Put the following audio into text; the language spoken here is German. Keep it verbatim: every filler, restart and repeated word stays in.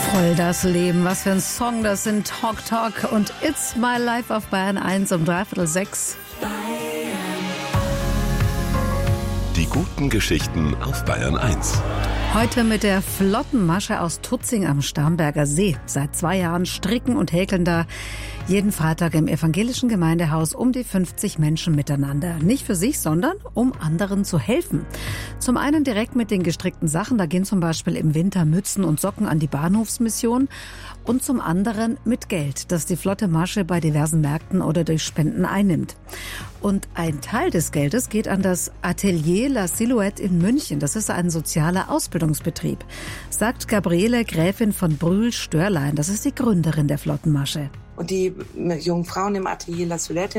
Voll das Leben, was für ein Song, das sind Talk Talk und It's My Life auf Bayern eins um dreiviertel sechs. Die guten Geschichten auf Bayern eins. Heute mit der flotten Masche aus Tutzing am Starnberger See. Seit zwei Jahren stricken und häkeln da jeden Freitag im evangelischen Gemeindehaus um die fünfzig Menschen miteinander. Nicht für sich, sondern um anderen zu helfen. Zum einen direkt mit den gestrickten Sachen, da gehen zum Beispiel im Winter Mützen und Socken an die Bahnhofsmission. Und zum anderen mit Geld, das die flotte Masche bei diversen Märkten oder durch Spenden einnimmt. Und ein Teil des Geldes geht an das Atelier La Silhouette in München. Das ist ein sozialer Ausbildungsbetrieb, sagt Gabriele Gräfin von Brühl-Störlein. Das ist die Gründerin der flotten Masche. Und die jungen Frauen im Atelier La Silhouette